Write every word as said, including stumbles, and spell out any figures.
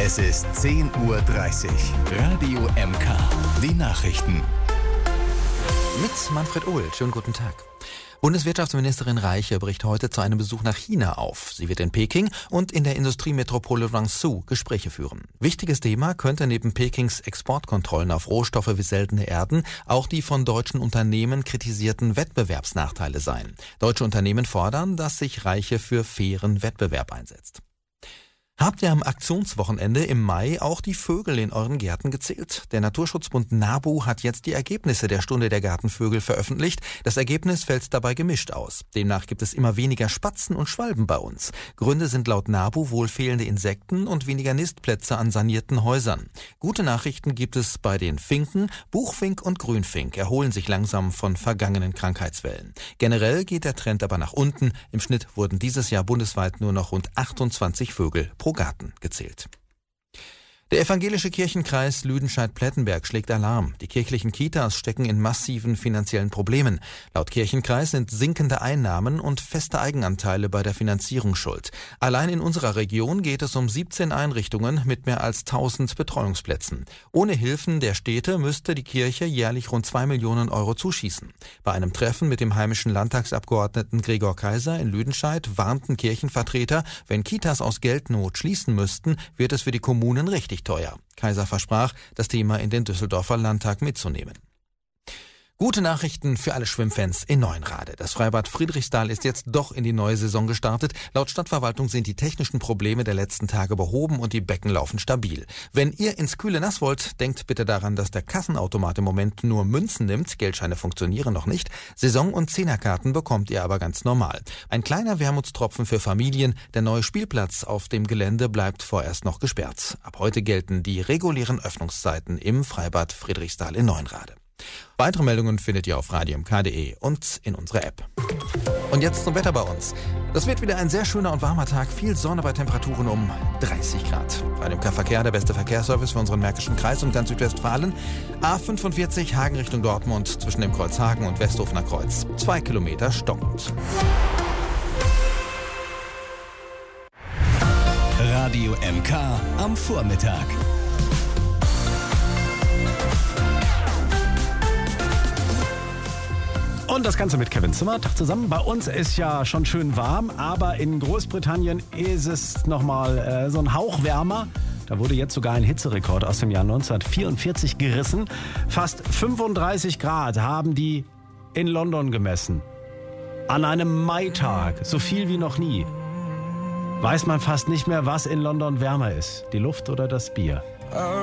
Es ist zehn Uhr dreißig. Radio M K. Die Nachrichten. Mit Manfred Ohl. Schönen guten Tag. Bundeswirtschaftsministerin Reiche bricht heute zu einem Besuch nach China auf. Sie wird in Peking und in der Industriemetropole Guangzhou Gespräche führen. Wichtiges Thema könnte neben Pekings Exportkontrollen auf Rohstoffe wie seltene Erden auch die von deutschen Unternehmen kritisierten Wettbewerbsnachteile sein. Deutsche Unternehmen fordern, dass sich Reiche für fairen Wettbewerb einsetzt. Habt ihr am Aktionswochenende im Mai auch die Vögel in euren Gärten gezählt? Der Naturschutzbund NABU hat jetzt die Ergebnisse der Stunde der Gartenvögel veröffentlicht. Das Ergebnis fällt dabei gemischt aus. Demnach gibt es immer weniger Spatzen und Schwalben bei uns. Gründe sind laut NABU wohl fehlende Insekten und weniger Nistplätze an sanierten Häusern. Gute Nachrichten gibt es bei den Finken. Buchfink und Grünfink erholen sich langsam von vergangenen Krankheitswellen. Generell geht der Trend aber nach unten. Im Schnitt wurden dieses Jahr bundesweit nur noch rund achtundzwanzig Vögel pro Garten gezählt. Der evangelische Kirchenkreis Lüdenscheid-Plettenberg schlägt Alarm. Die kirchlichen Kitas stecken in massiven finanziellen Problemen. Laut Kirchenkreis sind sinkende Einnahmen und feste Eigenanteile bei der Finanzierung schuld. Allein in unserer Region geht es um siebzehn Einrichtungen mit mehr als tausend Betreuungsplätzen. Ohne Hilfen der Städte müsste die Kirche jährlich rund zwei Millionen Euro zuschießen. Bei einem Treffen mit dem heimischen Landtagsabgeordneten Gregor Kaiser in Lüdenscheid warnten Kirchenvertreter, wenn Kitas aus Geldnot schließen müssten, wird es für die Kommunen richtig teuer. Kaiser versprach, das Thema in den Düsseldorfer Landtag mitzunehmen. Gute Nachrichten für alle Schwimmfans in Neuenrade. Das Freibad Friedrichsthal ist jetzt doch in die neue Saison gestartet. Laut Stadtverwaltung sind die technischen Probleme der letzten Tage behoben und die Becken laufen stabil. Wenn ihr ins kühle Nass wollt, denkt bitte daran, dass der Kassenautomat im Moment nur Münzen nimmt. Geldscheine funktionieren noch nicht. Saison- und Zehnerkarten bekommt ihr aber ganz normal. Ein kleiner Wermutstropfen für Familien. Der neue Spielplatz auf dem Gelände bleibt vorerst noch gesperrt. Ab heute gelten die regulären Öffnungszeiten im Freibad Friedrichsthal in Neuenrade. Weitere Meldungen findet ihr auf radio m k punkt d e und in unserer App. Und jetzt zum Wetter bei uns. Das wird wieder ein sehr schöner und warmer Tag. Viel Sonne bei Temperaturen um dreißig Grad. Radio M K Verkehr, der beste Verkehrsservice für unseren Märkischen Kreis und ganz Südwestfalen. A fünfundvierzig Hagen Richtung Dortmund zwischen dem Kreuz Hagen und Westhofener Kreuz. Zwei Kilometer stockend. Radio M K am Vormittag. Und das Ganze mit Kevin Zimmert zusammen. Bei uns ist ja schon schön warm, aber in Großbritannien ist es nochmal äh, so ein Hauch wärmer. Da wurde jetzt sogar ein Hitzerekord aus dem Jahr neunzehnhundertvierundvierzig gerissen. Fast fünfunddreißig Grad haben die in London gemessen. An einem Maitag, so viel wie noch nie. Weiß man fast nicht mehr, was in London wärmer ist, die Luft oder das Bier.